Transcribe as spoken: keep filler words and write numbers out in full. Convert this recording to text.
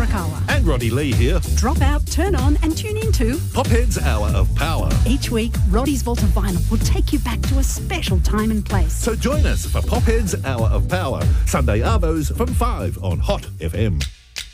Arakawa. And Roddy Lee here. Drop out, turn on and tune into Pophead's Hour of Power. Each week, Roddy's Vault of Vinyl will take you back to a special time and place. So join us for Pophead's Hour of Power, Sunday arvos from five on Hot F M.